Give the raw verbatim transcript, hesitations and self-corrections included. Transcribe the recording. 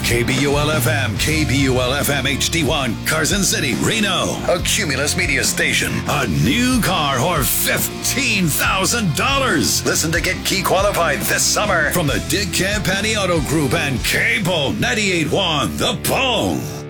K B U L F M, K B U L F M H D one, Carson City, Reno. A Cumulus Media Station. A new car or fifteen thousand dollars. Listen to get key qualified this summer from the Dick Campani Auto Group and Cable ninety-eight point one The Bone.